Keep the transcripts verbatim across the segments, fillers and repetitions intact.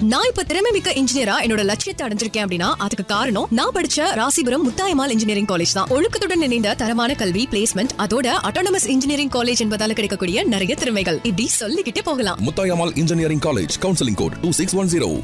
நான் இப்ப திறமை மிக்க இன்ஜினியரா என்னோட லட்சியத்தை அடைஞ்சிருக்கேன் அப்படின்னா அதுக்கு காரணம் நான் படிச்ச ராசிபுரம் முத்தாயம்மாள் இன்ஜினியரிங் காலேஜ் தான். ஒழுக்கத்துடன் இணைந்த தரமான கல்வி, பிளேஸ்மெண்ட், அதோட அட்டானமஸ் இன்ஜினியரிங் காலேஜ் என்பதால கிடைக்கக்கூடிய நிறைய திறமைகள் இப்படி சொல்லிக்கிட்டே போகலாம். Muthayammal engineering college, counselling code two six one zero.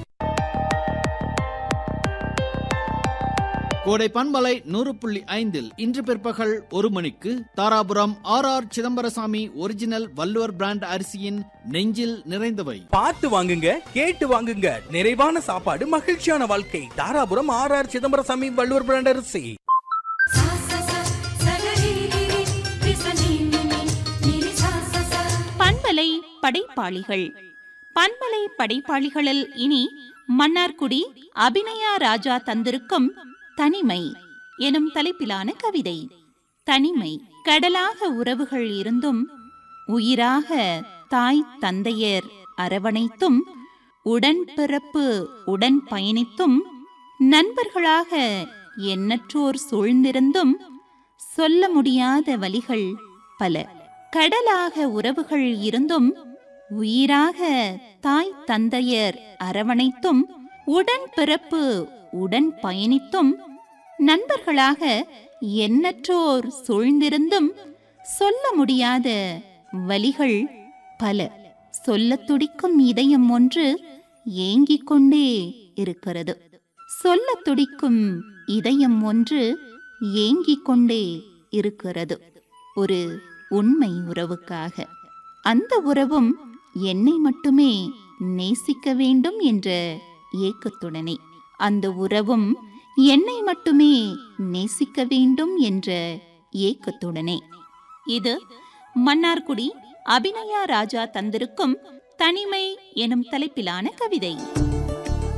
கோடை பண்பலை நூறு புள்ளி ஐந்தில் இன்று பிற்பகல் ஒரு மணிக்கு Dharapuram R R Chidambarasamy original Valluvar brand அரிசியின் நெஞ்சில் நிறைந்தவை. பார்த்து வாங்குங்க, கேட்டு வாங்குங்க. நிறைவான சாப்பாடு, மகிழ்ச்சியான வாழ்க்கை. Dharapuram R R Chidambarasamy Valluvar brand அரிசி. பண்பலை படைப்பாளிகள். பண்பலை படைப்பாளிகளில் இனி மன்னார்குடி அபிநயா ராஜா தந்திருக்கும் தனிமை எனும் தலைப்பிலான கவிதை. தனிமை. கடலாக உறவுகள் இருந்தும், உயிராக தாய் தந்தையர் அரவணைத்தும், உடன்பிறப்பு உடன் பயணித்தும், நண்பர்களாக எண்ணற்றோர் சூழ்ந்திருந்தும், சொல்ல முடியாத வலிகள் பல. கடலாக உறவுகள் இருந்தும், உயிராக தாய் தந்தையர் அரவணைத்தும், உடன்பிறப்பு உடன் பயணித்தும், நண்பர்களாக எண்ணற்றோர் சூழ்ந்திருந்தும், சொல்ல முடியாத வலிகள் பல. சொல்ல துடிக்கும் இதயம் ஒன்று ஏங்கிக் கொண்டே இருக்கிறது. சொல்ல துடிக்கும் இதயம் ஒன்று ஏங்கிக் கொண்டே இருக்கிறது ஒரு உண்மை உறவுக்காக. அந்த உறவும் என்னை மட்டுமே நேசிக்க வேண்டும் என்ற ஏக்கத்துடனே. அந்த உறவும் என்னை மட்டுமே நேசிக்க வேண்டும் என்ற ஏக்கத்துடனே. இது மன்னார்குடி அபிநயா ராஜா தந்திருக்கும் தனிமை எனும் தலைப்பிலான கவிதை.